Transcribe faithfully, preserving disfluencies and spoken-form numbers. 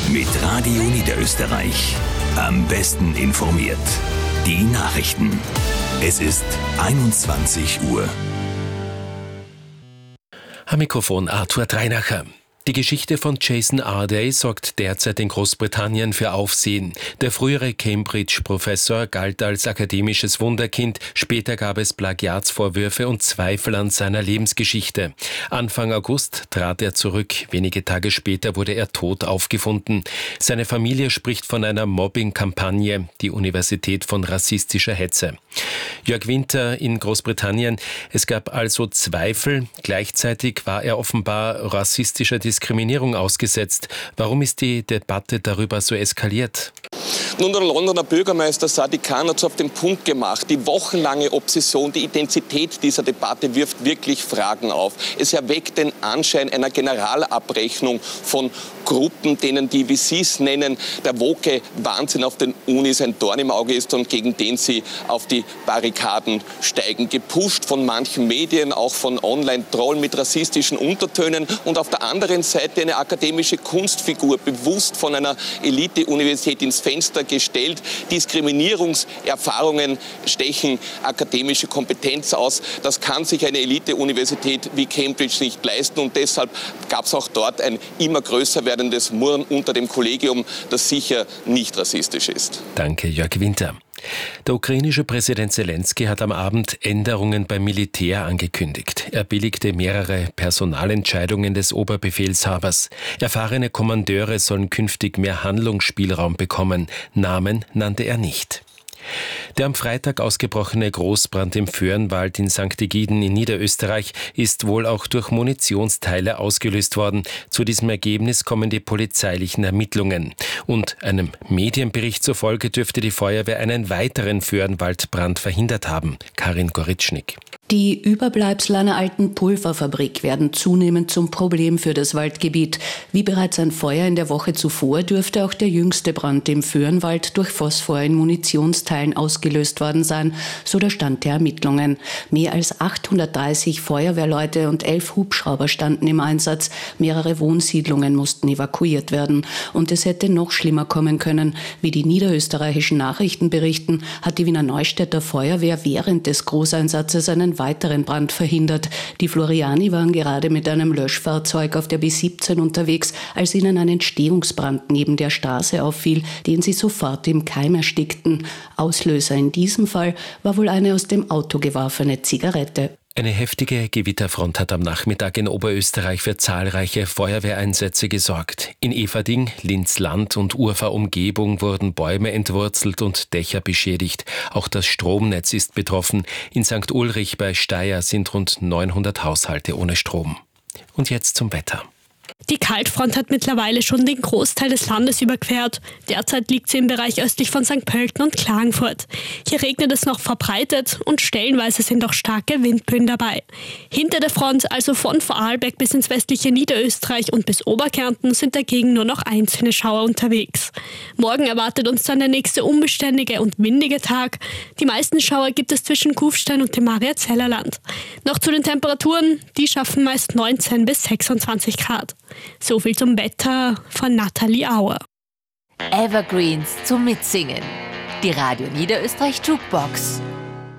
Mit Radio Niederösterreich. Am besten informiert. Die Nachrichten. Es ist einundzwanzig Uhr. Am Mikrofon Arthur Dreinacher. Die Geschichte von Jason Arday sorgt derzeit in Großbritannien für Aufsehen. Der frühere Cambridge-Professor galt als akademisches Wunderkind. Später gab es Plagiatsvorwürfe und Zweifel an seiner Lebensgeschichte. Anfang August trat er zurück. Wenige Tage später wurde er tot aufgefunden. Seine Familie spricht von einer Mobbing-Kampagne, die Universität von rassistischer Hetze. Jörg Winter in Großbritannien. Es gab also Zweifel. Gleichzeitig war er offenbar rassistischer Diskriminierung ausgesetzt. Warum ist die Debatte darüber so eskaliert? Nun, der Londoner Bürgermeister Sadiq Khan hat es auf den Punkt gemacht. Die wochenlange Obsession, die Intensität dieser Debatte wirft wirklich Fragen auf. Es erweckt den Anschein einer Generalabrechnung von Gruppen, denen die, wie Sie es nennen, der woke Wahnsinn auf den Unis ein Dorn im Auge ist und gegen den sie auf die Barrikaden steigen. Gepusht von manchen Medien, auch von Online-Trollen mit rassistischen Untertönen und auf der anderen Seite eine akademische Kunstfigur, bewusst von einer Elite-Universität ins Fenster gestellt. Diskriminierungserfahrungen stechen akademische Kompetenz aus. Das kann sich eine Elite-Universität wie Cambridge nicht leisten und deshalb gab es auch dort ein immer größer werdendes Murren unter dem Kollegium, das sicher nicht rassistisch ist. Danke, Jörg Winter. Der ukrainische Präsident Zelensky hat am Abend Änderungen beim Militär angekündigt. Er billigte mehrere Personalentscheidungen des Oberbefehlshabers. Erfahrene Kommandeure sollen künftig mehr Handlungsspielraum bekommen. Namen nannte er nicht. Der am Freitag ausgebrochene Großbrand im Föhrenwald in Sankt Egiden in Niederösterreich ist wohl auch durch Munitionsteile ausgelöst worden. Zu diesem Ergebnis kommen die polizeilichen Ermittlungen. Und einem Medienbericht zufolge dürfte die Feuerwehr einen weiteren Föhrenwaldbrand verhindert haben. Karin Goritschnik. Die Überbleibsel einer alten Pulverfabrik werden zunehmend zum Problem für das Waldgebiet. Wie bereits ein Feuer in der Woche zuvor dürfte auch der jüngste Brand im Föhrenwald durch Phosphor in Munitionsteilen ausgelöst worden sein, so der Stand der Ermittlungen. Mehr als achthundertdreißig Feuerwehrleute und elf Hubschrauber standen im Einsatz. Mehrere Wohnsiedlungen mussten evakuiert werden. Und es hätte noch schlimmer kommen können. Wie die niederösterreichischen Nachrichten berichten, hat die Wiener Neustädter Feuerwehr während des Großeinsatzes einen weiteren Brand verhindert. Die Floriani waren gerade mit einem Löschfahrzeug auf der B siebzehn unterwegs, als ihnen ein Entstehungsbrand neben der Straße auffiel, den sie sofort im Keim erstickten. Auslöser in diesem Fall war wohl eine aus dem Auto geworfene Zigarette. Eine heftige Gewitterfront hat am Nachmittag in Oberösterreich für zahlreiche Feuerwehreinsätze gesorgt. In Everding, Linz-Land und Urfahr-Umgebung wurden Bäume entwurzelt und Dächer beschädigt. Auch das Stromnetz ist betroffen. In Sankt Ulrich bei Steyr sind rund neunhundert Haushalte ohne Strom. Und jetzt zum Wetter. Die Kaltfront hat mittlerweile schon den Großteil des Landes überquert. Derzeit liegt sie im Bereich östlich von Sankt Pölten und Klagenfurt. Hier regnet es noch verbreitet und stellenweise sind auch starke Windböen dabei. Hinter der Front, also von Vorarlberg bis ins westliche Niederösterreich und bis Oberkärnten, sind dagegen nur noch einzelne Schauer unterwegs. Morgen erwartet uns dann der nächste unbeständige und windige Tag. Die meisten Schauer gibt es zwischen Kufstein und dem Mariazellerland. Noch zu den Temperaturen, die schaffen meist neunzehn bis sechsundzwanzig Grad. So viel zum Wetter von Nathalie Auer. Evergreens zum Mitsingen. Die Radio Niederösterreich Jukebox.